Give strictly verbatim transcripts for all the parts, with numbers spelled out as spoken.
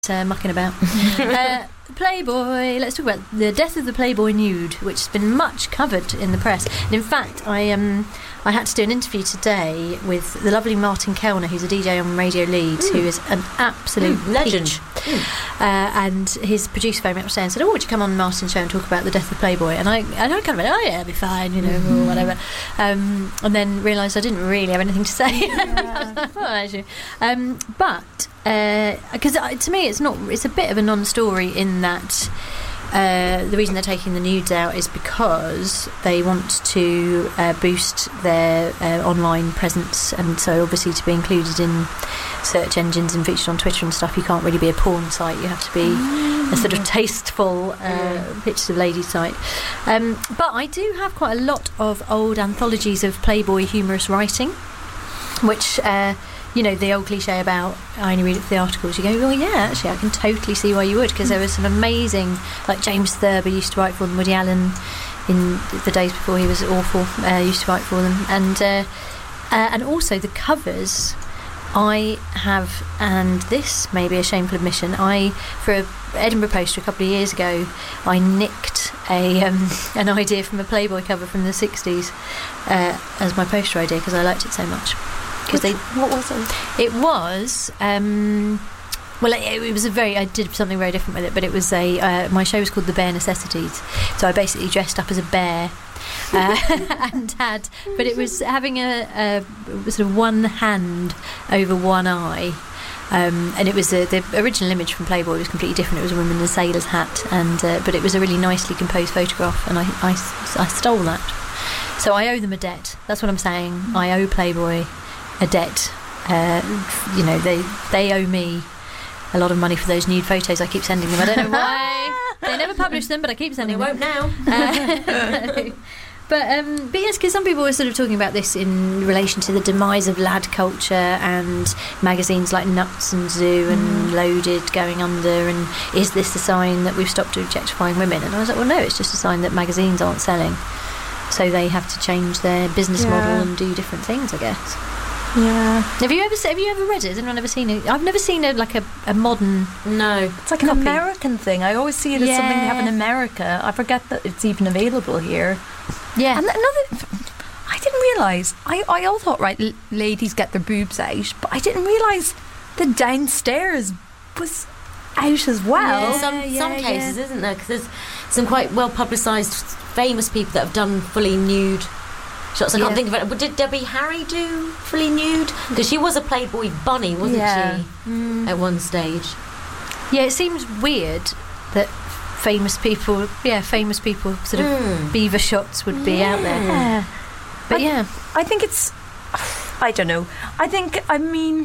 uh, mucking about. uh, Playboy, let's talk about the death of the Playboy nude, which has been much covered in the press. And in fact, I um, I had to do an interview today with the lovely Martin Kellner, who's a D J on Radio Leeds, mm. who is an absolute mm, legend. Mm. Uh, and his producer phoned me up today and said, "Oh, would you come on Martin's show and talk about the death of Playboy?" And I, and I kind of went, "Oh yeah, it'll be fine, you know, mm. or whatever." Um, and then realised I didn't really have anything to say. Yeah. Well, actually, um, but. Because uh, to me, it's not. It's a bit of a non-story in that uh, the reason they're taking the nudes out is because they want to uh, boost their uh, online presence, and so obviously to be included in search engines and featured on Twitter and stuff, you can't really be a porn site. You have to be mm. a sort of tasteful uh, pictures of ladies site. Um, but I do have quite a lot of old anthologies of Playboy humorous writing, which. Uh, You know, the old cliche about I only read it for the articles. You go, well, yeah, actually, I can totally see why you would, because there was some amazing, like James Thurber used to write for them, Woody Allen in the days before he was awful uh, used to write for them, and uh, uh, and also the covers. I have, and this may be a shameful admission, I for a Edinburgh Poster a couple of years ago, I nicked a um, an idea from a Playboy cover from the sixties uh, as my poster idea because I liked it so much. Which, they, what was it? It was um, well, it, it was a very. I did something very different with it, but it was a. Uh, my show was called The Bare Necessities, so I basically dressed up as a bear, uh, and had. But it was having a, a sort of one hand over one eye. Um, and it was a, the original image from Playboy was completely different. It was a woman in a sailor's hat, and uh, but it was a really nicely composed photograph, and I, I, I stole that. So I owe them a debt. That's what I'm saying. I owe Playboy a debt. Uh, you know, they they owe me a lot of money for those nude photos I keep sending them. I don't know why. They never publish them, but I keep sending well, they them. Won't now. Uh, But um, but yes, because some people were sort of talking about this in relation to the demise of lad culture and magazines like Nuts and Zoo and mm. Loaded going under, and is this a sign that we've stopped objectifying women? And I was like, well, no, it's just a sign that magazines aren't selling, so they have to change their business yeah. model and do different things, I guess. Yeah. Have you ever have you ever read it? Has anyone ever seen it? I've never seen a like a, a modern. No, it's like copy. An American thing. I always see it as yeah. something they have in America. I forget that it's even available here. Yeah. And another, I didn't realise. I I all thought right, l- ladies get their boobs out, but I didn't realise the downstairs was out as well. Yeah, some yeah, some yeah. cases, isn't there? Because there's some quite well publicised, famous people that have done fully nude shots. I yeah. can't think of it. But did Debbie Harry do fully nude? Because she was a Playboy bunny, wasn't yeah. she? Mm. At one stage. Yeah, it seems weird that famous people, yeah, famous people sort of mm. beaver shots would be yeah. out there. Yeah. But I, yeah, I think it's. I don't know. I think I mean.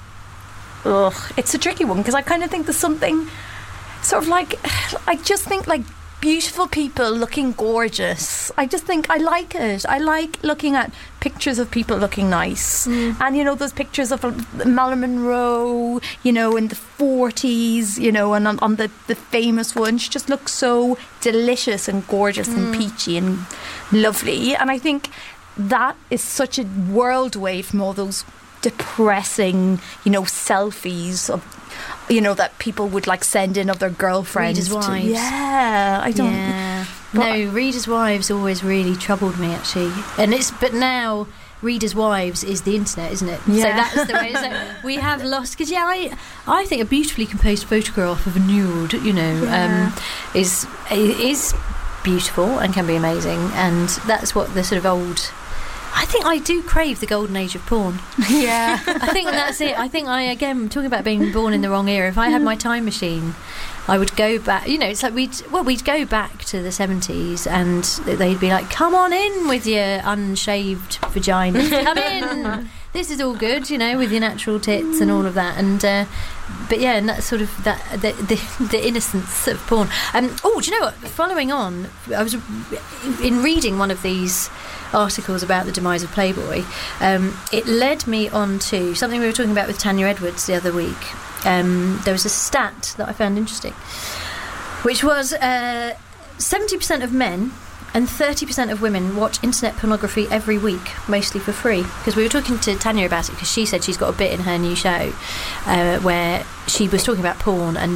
Ugh, it's a tricky one because I kind of think there's something, sort of like, I just think like. Beautiful people looking gorgeous. I just think I like it. I like looking at pictures of people looking nice. Mm. And, you know, those pictures of Marilyn Monroe, you know, in the forties, you know, and on, on the, the famous one, she just looks so delicious and gorgeous mm. and peachy and lovely. And I think that is such a world away from all those depressing, you know, selfies of, you know, that people would like send in of their girlfriends. Readers' to, wives. Yeah, I don't. Yeah. No, Readers' Wives always really troubled me actually, and it's but now Readers' Wives is the internet, isn't it? Yeah. So that's the way. So we have lost because yeah, I I think a beautifully composed photograph of a nude, you know, yeah. um, is is beautiful and can be amazing, and that's what the sort of old. I think I do crave the golden age of porn. Yeah. I think that's it. I think I, again, talking about being born in the wrong era, if I had my time machine, I would go back, you know, it's like we'd, well, we'd go back to the seventies and they'd be like, come on in with your unshaved vagina. Come in. This is all good, you know, with your natural tits and all of that. And, uh, but yeah, and that's sort of that, the, the, the innocence of porn. Um, oh, do you know what? Following on, I was in reading one of these articles about the demise of Playboy, um, it led me on to something we were talking about with Tanya Edwards the other week. Um, there was a stat that I found interesting, which was uh, seventy percent of men and thirty percent of women watch internet pornography every week, mostly for free. Because we were talking to Tanya about it, because she said she's got a bit in her new show uh, where she was talking about porn and